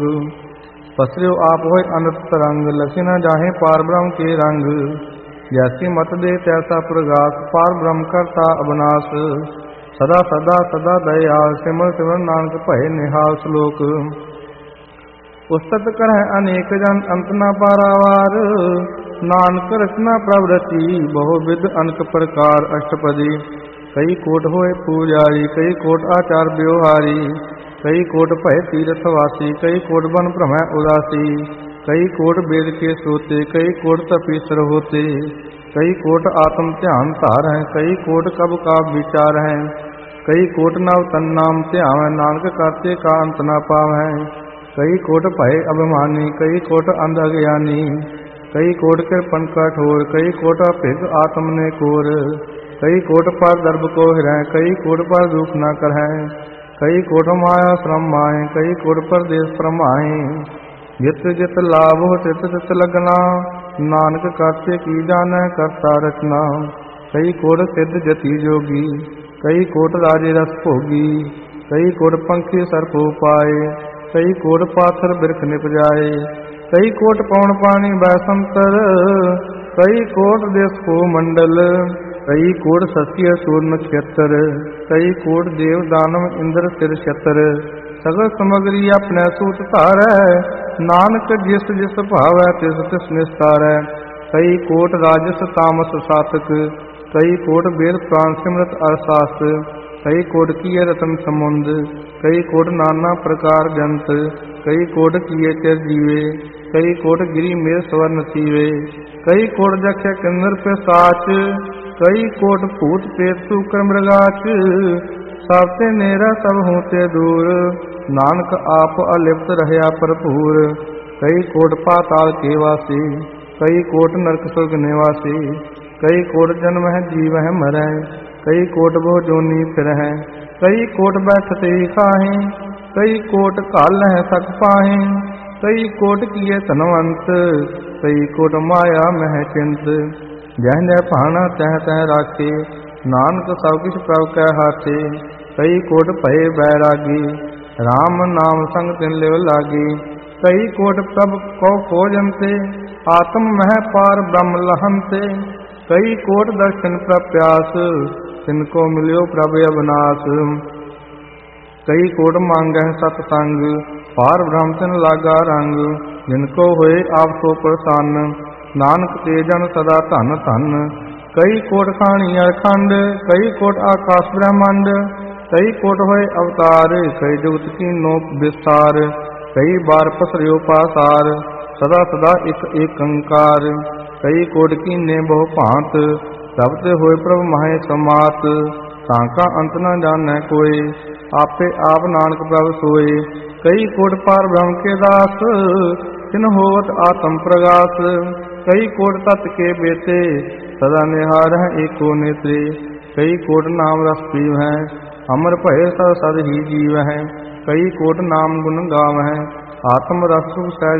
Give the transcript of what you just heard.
पसरियो आप होय अनंत तरंग, लसी न जाहे पार ब्रह्म के रंग। जैसी मत दे तैसा प्रगास, पार ब्रह्म करता अबनाश। सदा सदा सदा दयाल, सिमर सिमर नानक भय निहाल। श्लोक उस्तत करह अनेक जन, अंत न पारावार। नानक रचना प्रभ रची, बहु विध अनक प्रकार। अष्टपदी कई कोट होए पूजारी, कई कोट आचार व्यवहारी। कई कोट भय तीरथ वासी, कई कोट बन भ्रमै उदासी। कई कोट वेद के सोते, कई कोट तपीसर होते। कई कोट आत्म ध्यान धार हैं, कई कोट कब का विचार है। कई कोट नव तन नाम ध्यान, नानक करते का अंत न पाव है। कई कोट भय अभिमानी, कई कोट अंध अज्ञानी। कई कोट कृपन कठोर, कई कोट अभिग आत्म ने कोर। कई कोट पर दर्भ को हिरय, कई कोट पर दुख न करह। कई कोट माया श्रम माए, कई कोट परदेश परमाए। जित जित लाभ हो तित तित लगना, नानक करते की जानै करता रचना। कई कोट सिद्ध जति जोगी, कई कोट राजे रस भोगी। कई कोट पंखी सर्प पाए, कई कोट पाथर बिरख निप जाए। कई कोट पवन पानी बैसंतर, कई कोट देश को मंडल। कई कोट शशि सूर नक्षत्र, कई कोट देव दानव इंद्र सिर छत्र। सगल समग्री अपने सूत धारै, नानक जिस जिस भावै तिस तिस निस्तारै। कई कोट राजस तामस सातक, कई कोट वेद पुराण सिमरत अरसास। कई कोट किए रतन समुंद, कई कोट नाना प्रकार ग्रंथ। कई कोट किए चिर जीवे, कई कोट गिरी मेर स्वर्ण सीवे। कई कोट जख्य किन्नर पे साच, कई कोट भूत पेत सूकर मृगाच। सबसे नेरा सब होते दूर, नानक आप अलिप्त रहया भरपूर। कई कोट पाताल के वासी, कई कोट नरक स्वर्ग निवासी। कई कोट जन्म है जीव है मरै, कई कोट बहु जोनी फिर है। कई कोट बैठते ही खाहें, कई कोट काल है सक पाहें। कई कोट किए धनवंत, कई कोट माया मह चिंत। जह जह भाना तह तह राखे, नानक सब किछ प्रभ कै हाथे। कई कोट भये बैरागी, राम नाम संग तिन लिव लागी। कई कोट प्रभ कौ खोजनते, आत्म मह पार ब्रह्म लहनते। कई कोट दर्शन प्रप्यास, तिनको मिलियो प्रभ अविनाश। कई कोट मांगह सतसंग, पार ब्रह्म तिन लागा रंग। जिनको होए आप सो प्रसन्न, नानक ते जन सदा धन धन। कई कोट खानी अखंड, कई कोट आकाश ब्रह्मांड। कई कोट होए अवतार, कई जुगत कीनो विस्तार। कई बार पसरियो पासार, सदा सदा एक एकंकार। कई कोट कीने बहु भांत, शब्द होए प्रभु माहे समात। तांका अंत न जानै कोय, आपे आप नानक प्रभ सोए। कई कोट पार ब्रह्म के दास, तिन होवत आत्म प्रगास। कई कोट तत् के बेते, सदा निहार है एको नेत्रे। कई कोट नाम रस पीव है, अमर भय सद सद ही जीव है। कई कोट नाम गुण गाव है, आत्म रस सुख सहज